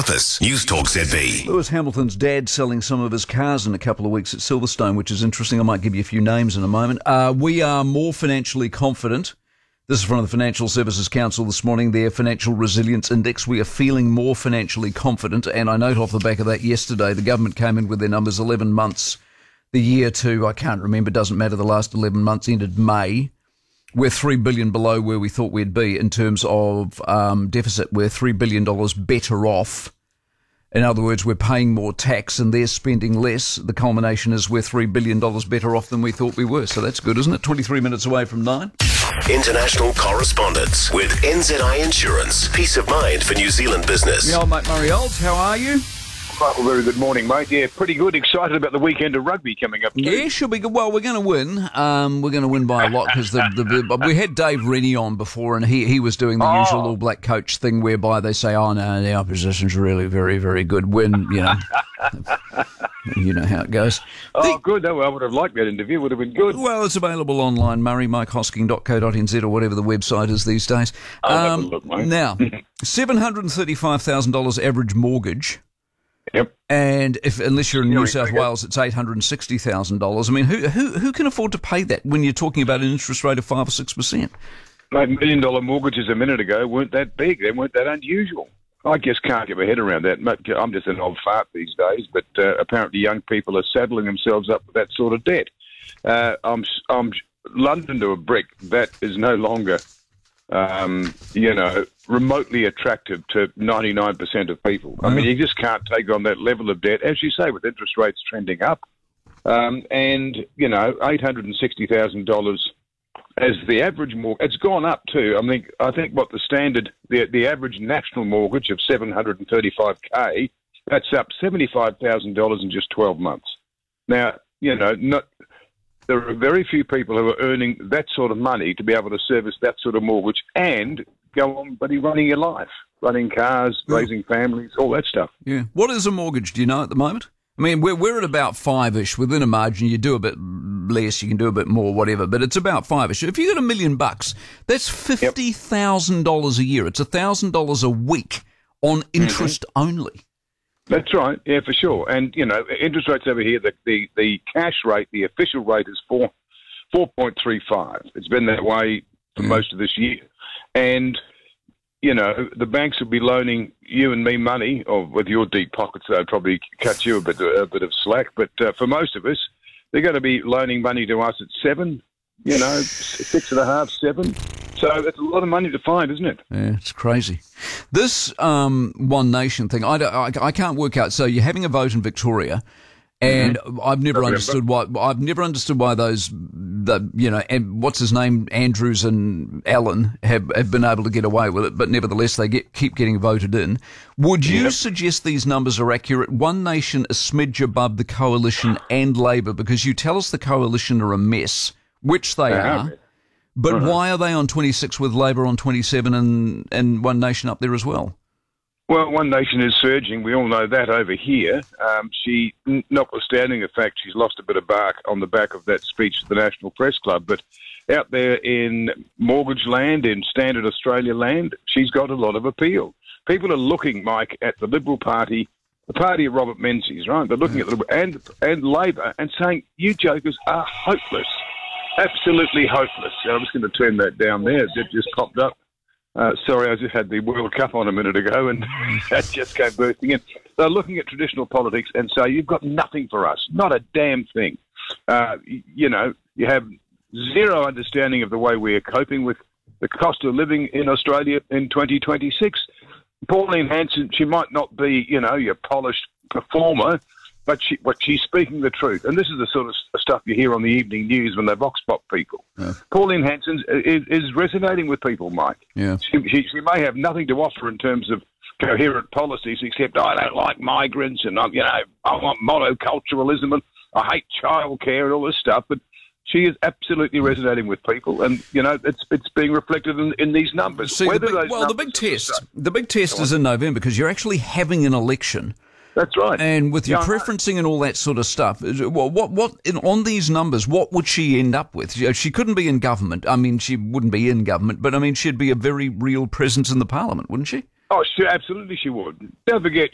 purpose. News Talk ZB. Lewis Hamilton's dad selling some of his cars in a couple of weeks at Silverstone, which is interesting. I might give you a few names in a moment. We are more financially confident. This is from the Financial Services Council this morning, their Financial Resilience Index. We are feeling more financially confident. And I note off the back of that yesterday, the government came in with their numbers 11 months. The year to, I can't remember, doesn't matter, the last 11 months ended May. We're $3 billion below where we thought we'd be in terms of deficit. We're $3 billion better off. In other words, we're paying more tax and they're spending less. The culmination is we're $3 billion better off than we thought we were. So that's good, isn't it? 23 minutes away from 9. International correspondence with NZI Insurance. Peace of mind for New Zealand business. Yeah, old mate Murray Olds, how are you? Well, very good morning, mate. Yeah, pretty good. Excited about the weekend of rugby coming up too. Yeah, should be good. Well, we're going to win. We're going to win by a lot because we had Dave Rennie on before, and he was doing the usual All Black coach thing whereby they say, "Oh no, the opposition's really very very good." Win, you know. You know how it goes. Good. No, I would have liked that interview. Would have been good. Well, it's available online, murraymikehosking.co.nz or whatever the website is these days. I'll have a look, mate. Now, $735,000 average mortgage. Yep. And unless you're in New South Wales, it's $860,000. I mean, who can afford to pay that when you're talking about an interest rate of 5 or 6%? Mate, $1 million mortgages a minute ago weren't that big. They weren't that unusual. I just can't get my head around that. I'm just an old fart these days, but apparently young people are saddling themselves up with that sort of debt. I'm London to a brick. That is no longer, remotely attractive to 99% of people. I mean, you just can't take on that level of debt, as you say, with interest rates trending up. $860,000 as the average mortgage. It's gone up too. I think what the standard, the average national mortgage of $735K, that's up $75,000 in just 12 months. Now, there are very few people who are earning that sort of money to be able to service that sort of mortgage and go on running your life, running cars, raising families, all that stuff. Yeah. What is a mortgage, do you know, at the moment? I mean, we're at about 5-ish, within a margin. You do a bit less, you can do a bit more, whatever, but it's about 5-ish. If you got $1 million, that's $50,000 a year. It's $1,000 a week on interest only. That's right, yeah, for sure. And, interest rates over here, the cash rate, the official rate is 4.35. It's been that way for most of this year. And, the banks will be loaning you and me money, or with your deep pockets, they'll probably cut you a bit of slack. But for most of us, they're going to be loaning money to us at 7, 6.5, 7. So it's a lot of money to find, isn't it? Yeah, it's crazy. This One Nation thing, I can't work out. So you're having a vote in Victoria, and I've never understood why. I've never understood why those, what's his name, Andrews and Allen have been able to get away with it, but nevertheless they keep getting voted in. Would you suggest these numbers are accurate? One Nation a smidge above the Coalition and Labor, because you tell us the Coalition are a mess, which they are. But why are they on 26 with Labor on 27 and One Nation up there as well? Well, One Nation is surging. We all know that over here. She, notwithstanding the fact she's lost a bit of bark on the back of that speech at the National Press Club, but out there in mortgage land, in Standard Australia land, she's got a lot of appeal. People are looking, Mike, at the Liberal Party, the party of Robert Menzies, right? They're looking at the Liberal and Labor and saying, you jokers are hopeless. Absolutely hopeless. I'm just going to turn that down there. It just popped up. Sorry, I just had the World Cup on a minute ago and that just came bursting in. They're looking at traditional politics and say, you've got nothing for us, not a damn thing. You have zero understanding of the way we are coping with the cost of living in Australia in 2026. Pauline Hanson, she might not be, your polished performer, but she's speaking the truth. And this is the sort of stuff you hear on the evening news when they vox pop people. Yeah. Pauline Hanson is resonating with people, Mike. Yeah. She may have nothing to offer in terms of coherent policies, except I don't like migrants and, I want monoculturalism and I hate childcare and all this stuff. But she is absolutely resonating with people, and it's being reflected in these numbers. See, the big test is in November, because you're actually having an election. That's right. And with your preferencing and all that sort of stuff, on these numbers, what would she end up with? She couldn't be in government. I mean, she wouldn't be in government, but I mean, she'd be a very real presence in the parliament, wouldn't she? Oh, absolutely she would. Don't forget,